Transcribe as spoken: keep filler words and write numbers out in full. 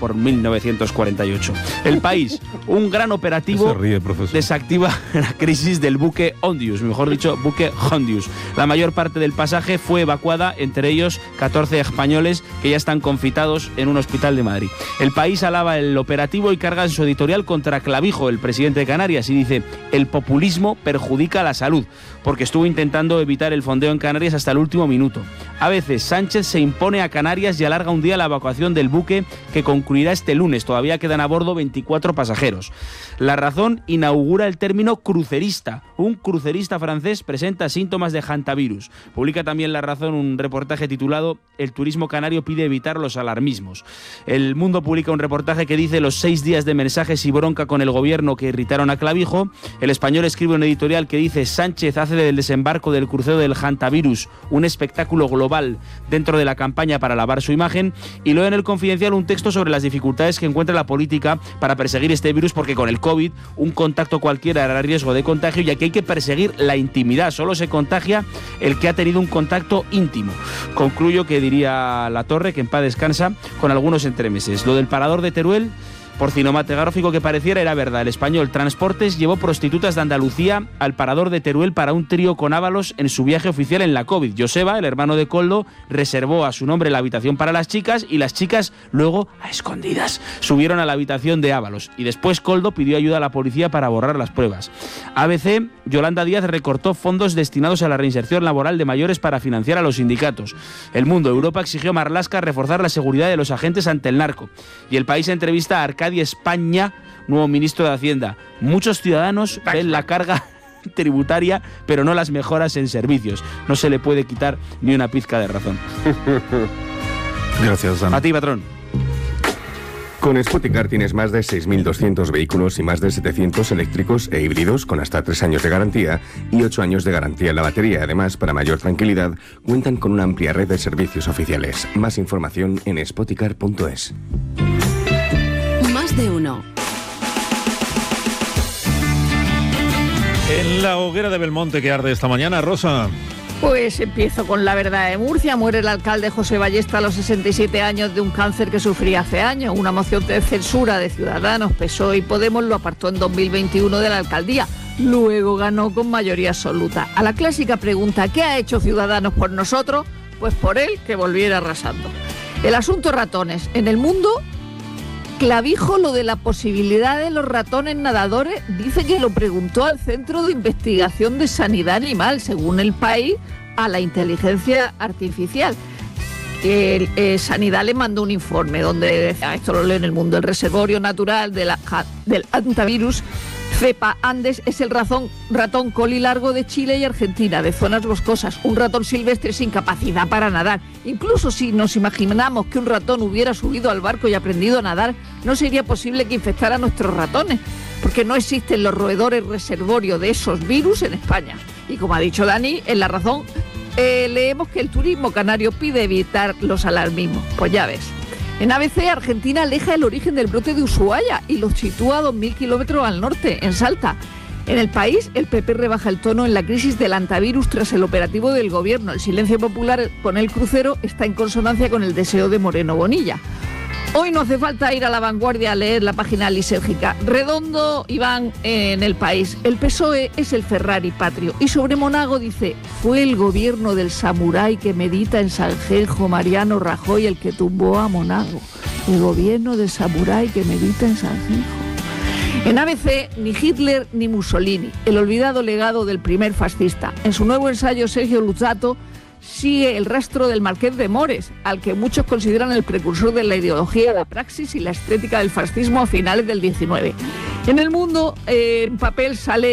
por mil novecientos cuarenta y ocho. El País, un gran operativo ríe, desactiva la crisis del buque Hondius, mejor dicho, buque Hondius. La mayor parte del pasaje fue evacuada, entre ellos catorce españoles que ya están confitados en un hospital de Madrid. El País alaba el operativo y carga en su editorial contra Clavijo, el presidente de Canarias, y dice: el populismo perjudica la salud, porque estuvo intentando evitar el fondeo en Canarias hasta el último minuto. A veces Sánchez se impone a Canarias y alarga un día la evacuación del buque, que concluirá este lunes. Todavía quedan a bordo veinticuatro pasajeros. La Razón inaugura el término crucerista. Un crucerista francés presenta síntomas de hantavirus. Publica también La Razón un reportaje titulado "El turismo canario pide evitar los alarmismos". El Mundo publica un reportaje que dice: los seis días de mensajes y bronca con el gobierno que irritaron a Clavijo. El Español escribe un editorial que dice: Sánchez hace del desembarco del crucero del hantavirus un espectáculo global dentro de la campaña para lavar su imagen. Y luego en El Confidencial un texto sobre las dificultades que encuentra la política para perseguir este virus, porque con el COVID un contacto cualquiera era riesgo de contagio, y aquí hay que perseguir la intimidad. Solo se contagia el que ha tenido un contacto íntimo. Concluyo que diría Latorre, que en paz descansa, con algunos entremeses. Lo del parador de Teruel, por cinematográfico que pareciera, era verdad. El Español Transportes llevó prostitutas de Andalucía al parador de Teruel para un trío con Ábalos en su viaje oficial en la COVID. Joseba, el hermano de Koldo, reservó a su nombre la habitación para las chicas, y las chicas luego, a escondidas, subieron a la habitación de Ábalos. Y después Koldo pidió ayuda a la policía para borrar las pruebas. A B C, Yolanda Díaz recortó fondos destinados a la reinserción laboral de mayores para financiar a los sindicatos. El Mundo, Europa exigió a Marlaska reforzar la seguridad de los agentes ante el narco. Y El País entrevista a Arcadio España, nuevo ministro de Hacienda. Muchos ciudadanos ven la carga tributaria, pero no las mejoras en servicios. No se le puede quitar ni una pizca de razón. Gracias, Dan. A ti, patrón. Con Spoticar tienes más de seis mil doscientos vehículos y más de setecientos eléctricos e híbridos con hasta tres años de garantía y ocho años de garantía en la batería. Además, para mayor tranquilidad, cuentan con una amplia red de servicios oficiales. Más información en spoticar punto es. Más de uno. En la hoguera de Belmonte que arde esta mañana, Rosa. Pues empiezo con la verdad de Murcia. Muere el alcalde José Ballesta a los sesenta y siete años de un cáncer que sufría hace años. Una moción de censura de Ciudadanos, P S O E y Podemos lo apartó en dos mil veintiuno de la alcaldía. Luego ganó con mayoría absoluta. A la clásica pregunta: ¿qué ha hecho Ciudadanos por nosotros? Pues por él que volviera arrasando. El asunto ratones. En el Mundo, Clavijo, lo de la posibilidad de los ratones nadadores, dice que lo preguntó al Centro de Investigación de Sanidad Animal, según El País, a la inteligencia artificial. El, eh, Sanidad le mandó un informe donde, esto lo leo en El Mundo, el reservorio natural de la, del hantavirus cepa Andes es el ratón, ratón colilargo de Chile y Argentina, de zonas boscosas, un ratón silvestre sin capacidad para nadar. Incluso si nos imaginamos que un ratón hubiera subido al barco y aprendido a nadar, no sería posible que infectara a nuestros ratones, porque no existen los roedores reservorio de esos virus en España. Y como ha dicho Dani, en La Razón eh, leemos que el turismo canario pide evitar los alarmismos. Pues ya ves. En A B C, Argentina aleja el origen del brote de Ushuaia y lo sitúa a dos mil kilómetros al norte, en Salta. En El País, el P P rebaja el tono en la crisis del hantavirus tras el operativo del gobierno. El silencio popular con el crucero está en consonancia con el deseo de Moreno Bonilla. Hoy no hace falta ir a La Vanguardia a leer la página lisérgica. Redondo, Iván, en El País. El P S O E es el Ferrari patrio. Y sobre Monago dice: fue el gobierno del samurái que medita en Sanjenjo Mariano Rajoy el que tumbó a Monago. El gobierno del samurái que medita en Sanjenjo. En A B C, ni Hitler ni Mussolini, el olvidado legado del primer fascista. En su nuevo ensayo, Sergio Luzzatto sigue el rastro del Marqués de Mores, al que muchos consideran el precursor de la ideología, la praxis y la estética del fascismo a finales del diecinueve. En El Mundo, eh, en papel sale